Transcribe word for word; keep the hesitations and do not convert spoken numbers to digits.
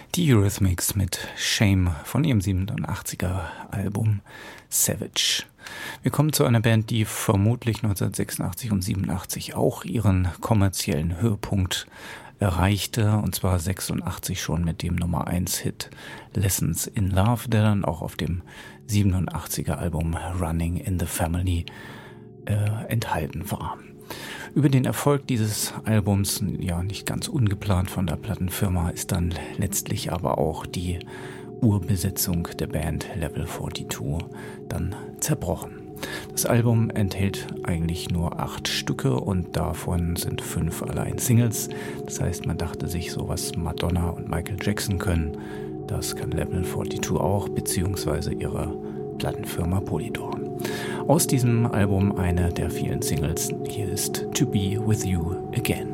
Die Eurythmics mit Shame von ihrem siebenundachtziger Album Savage. Wir kommen zu einer Band, die vermutlich neunzehnhundertsechsundachtzig und siebenundachtzig auch ihren kommerziellen Höhepunkt erreichte, und zwar sechsundachtzig schon mit dem Nummer eins Hit Lessons in Love, der dann auch auf dem siebenundachtziger Album Running in the Family äh, enthalten war. Über den Erfolg dieses Albums, ja nicht ganz ungeplant von der Plattenfirma, ist dann letztlich aber auch die Urbesetzung der Band Level zweiundvierzig dann zerbrochen. Das Album enthält eigentlich nur acht Stücke und davon sind fünf allein Singles. Das heißt, man dachte sich, so was Madonna und Michael Jackson können, das kann Level zweiundvierzig auch, beziehungsweise ihre Plattenfirma Polydor. Aus diesem Album eine der vielen Singles. Hier ist To Be With You Again.